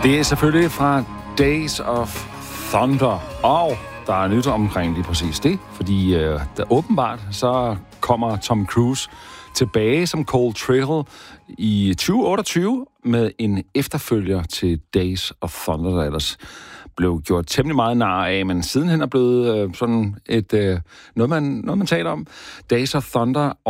Det er selvfølgelig fra Days of Thunder, og der er nyt omkring lige præcis det, fordi der åbenbart så kommer Tom Cruise tilbage som Cole Trickle i 2028 med en efterfølger til Days of Thunder, der ellers blev gjort temmelig meget nar af, men sidenhen er blevet sådan et noget man taler om. Days of Thunder